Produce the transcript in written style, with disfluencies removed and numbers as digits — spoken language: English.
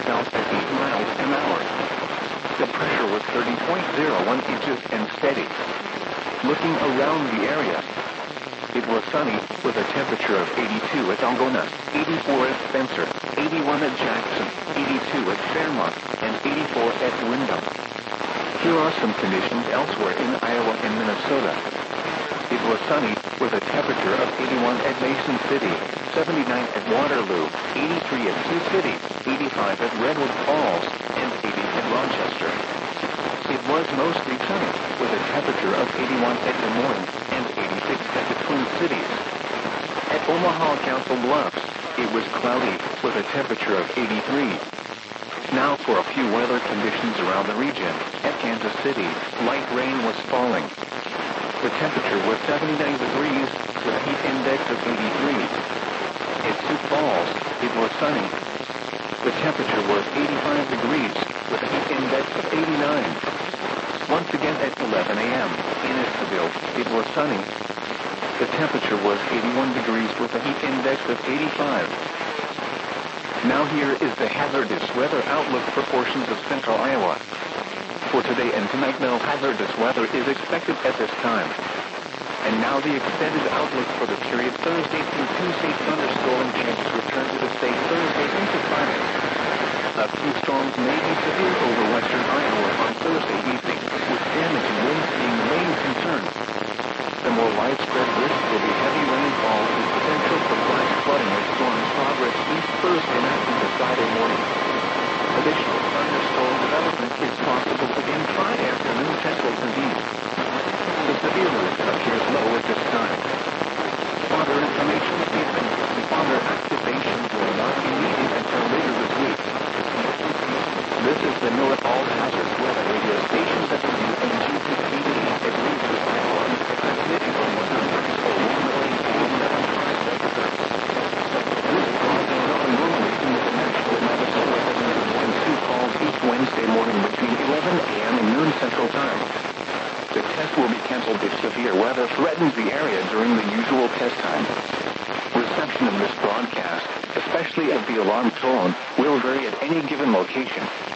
south at 8 miles an hour. The pressure was 30.01 inches and steady. Looking around the area, it was sunny, with a temperature of 82 at Algona, 84 at Spencer, 81 at Jackson, 82 at Fairmont, and 84 at Windham. Here are some conditions elsewhere in Iowa and Minnesota. It was sunny, with a temperature of 81 at Mason City, 79 at Waterloo, 83 at Sioux City, 85 at Redwood Falls, and 80 at Rochester. It was mostly sunny, with a temperature of 81 at Des Moines, and 86 at the Twin Cities. At Omaha Council Bluffs, it was cloudy, with a temperature of 83. Now for a few weather conditions around the region. At Kansas City, light rain was falling. The temperature was 79 degrees, with a heat index of 83. At Sioux Falls, it was sunny. The temperature was 85 degrees, with a heat index of 89. Once again at 11 a.m., in Issaville, it was sunny. The temperature was 81 degrees, with a heat index of 85. Now here is the hazardous weather outlook for portions of central Iowa. For today and tonight, no hazardous weather is expected at this time. And now the extended outlook for the period Thursday through Tuesday. Thunderstorm chances return to the state Thursday into Friday. A few storms may be severe over western Iowa on Thursday evening, with damaging winds being the main concern. The more widespread risk will be heavy rainfall with potential for flash flooding as storms progress east Thursday night into Friday morning. Additional thunderstorm development is possible again Friday afternoon central to east. The severe risk appears low at this time. Further information is given. Further activation will not be needed until later this week. This is the Know It All Hazard Weather Radio station WNGPD at Reeves, Iowa, transmitting from 100.1 This broadcast normally in the Nashville, Minnesota, 712 calls each Wednesday morning between 11 a.m. and noon Central Time. The test will be canceled if severe weather threatens the area during the usual test time. Reception of this broadcast, especially at the alarm tone, will vary at any given location.